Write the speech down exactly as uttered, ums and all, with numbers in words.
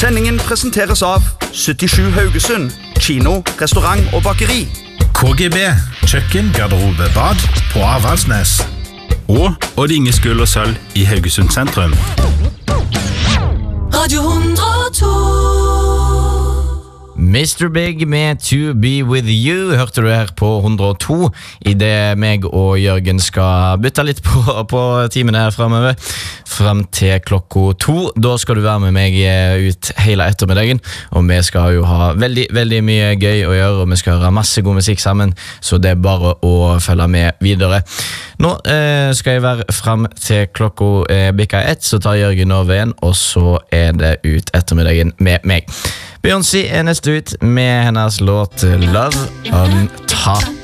Sendingen presenteres av syttisju Haugesund, kino, restaurant og bakeri. K G B, kjøkken, garderobe, bad på Avaldsnes. Og Odd Inge Skull og Sølv i Haugesund sentrum. Radio hundre og to. mister Big med To Be With You hørte du her på hundre og to I det meg og Jørgen skal bytte litt på, på timen her fremover frem til klokka to. Da skal du være med meg ut hele ettermiddagen, og vi skal jo ha veldig, veldig mye gøy å gjøre, og vi skal høre masse god musikk sammen, så det er bare å følge med videre. Nå eh, skal jeg være frem til klokka eh, bikka ett, så tar Jørgen over igjen, og så er det ut ettermiddagen med meg. Beyoncé er neste ut med hennes låt Love on Top.